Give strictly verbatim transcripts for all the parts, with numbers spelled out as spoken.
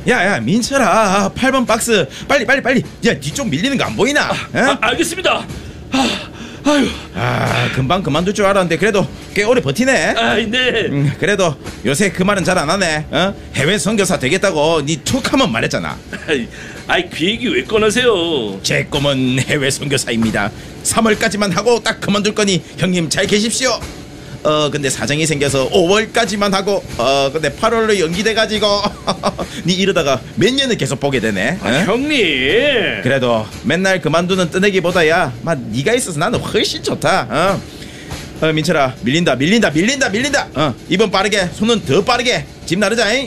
야야 민철아, 팔 번 박스 빨리 빨리 빨리. 야 뒤쪽 밀리는 거 안 보이나? 아, 아, 알겠습니다. 아, 아유. 아 금방 그만둘 줄 알았는데 그래도 꽤 오래 버티네. 아, 네. 음, 그래도 요새 그 말은 잘 안 하네. 어? 해외 선교사 되겠다고 니 툭하면 말했잖아. 아이, 아이 그 얘기 왜 꺼내세요? 제 꿈은 해외 선교사입니다. 삼월까지만 하고 딱 그만둘 거니 형님 잘 계십시오. 어 근데 사정이 생겨서 오월까지만 하고 어 근데 팔월로 연기돼가지고 니 이러다가 몇 년을 계속 보게 되네. 아, 어? 형님. 그래도 맨날 그만두는 뜨내기보다야 막 니가 있어서 나는 훨씬 좋다. 어, 어 민철아 밀린다 밀린다 밀린다 밀린다. 어 이번 빠르게 손은 더 빠르게 집 나르자잉.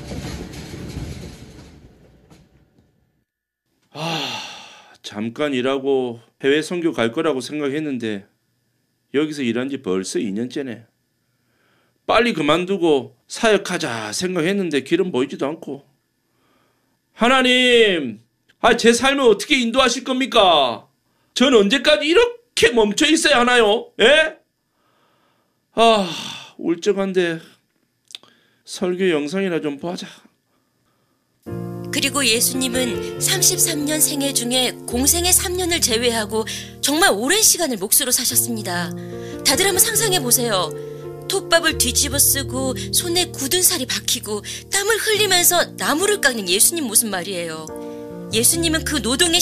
아, 잠깐 일하고 해외 선교 갈 거라고 생각했는데 여기서 일한 지 벌써 이 년째네. 빨리 그만두고 사역하자 생각했는데 길은 보이지도 않고. 하나님, 아, 제 삶을 어떻게 인도하실 겁니까? 전 언제까지 이렇게 멈춰 있어야 하나요? 예? 아, 울적한데 설교 영상이나 좀 보자. 그리고 예수님은 삼십삼 년 생애 중에 공생의 삼 년을 제외하고 정말 오랜 시간을 몫으로 사셨습니다. 다들 한번 상상해 보세요. 톱밥을 뒤집어 쓰고 손에 굳은 살이 박히고 땀을 흘리면서 나무를 깎는 예수님 모습 말이에요. 예수님은 그 노동의